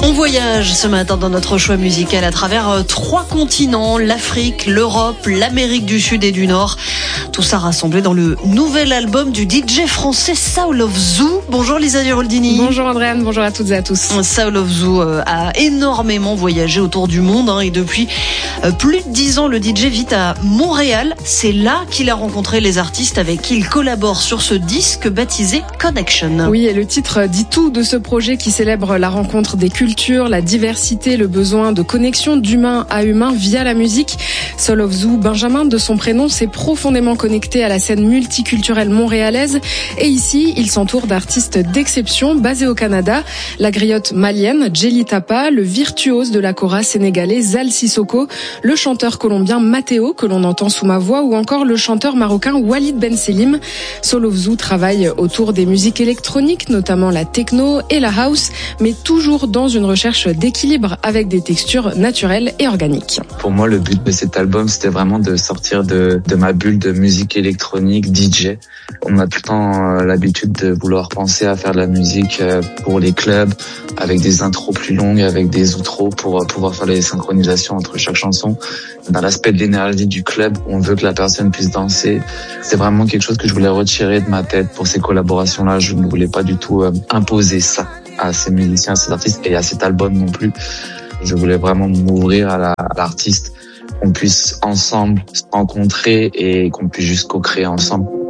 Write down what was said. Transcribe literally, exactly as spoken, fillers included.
On voyage ce matin dans notre choix musical à travers trois continents, l'Afrique, l'Europe, l'Amérique du Sud et du Nord. Tout ça rassemblé dans le nouvel album du D J français Soul of Zoo. Bonjour Lisa Giraldini. Bonjour Andréane, bonjour à toutes et à tous. Soul of Zoo a énormément voyagé autour du monde hein, et depuis plus de dix ans, le D J vit à Montréal. C'est là qu'il a rencontré les artistes avec qui il collabore sur ce disque baptisé Connection. Oui, et le titre dit tout de ce projet qui célèbre la rencontre des cultures, la diversité, le besoin de connexion d'humain à humain via la musique. Soul of Zoo, Benjamin de son prénom, s'est profondément connecté à la scène multiculturelle montréalaise et ici, il s'entoure d'artistes d'exception basés au Canada. La griotte malienne, Jelly Tapa, le virtuose de la kora sénégalais Zal Sissoko, le chanteur colombien Mateo que l'on entend sous ma voix ou encore le chanteur marocain Walid Ben Selim. Soul of Zoo travaille autour des musiques électroniques, notamment la techno et la house, mais toujours dans une recherche d'équilibre avec des textures naturelles et organiques. Pour moi, le but de cet album, c'était vraiment de sortir de, de ma bulle de musique électronique, D J. On a tout le temps l'habitude de vouloir penser à faire de la musique pour les clubs, avec des intros plus longues, avec des outros pour pouvoir faire les synchronisations entre chaque chanson. Dans l'aspect de l'énergie du club, on veut que la personne puisse danser. C'est vraiment quelque chose que je voulais retirer de ma tête pour ces collaborations-là. Je ne voulais pas du tout imposer ça à ces musiciens, à ces artistes et à cet album non plus. Je voulais vraiment m'ouvrir à, la, à l'artiste, qu'on puisse ensemble se rencontrer et qu'on puisse juste co-créer ensemble.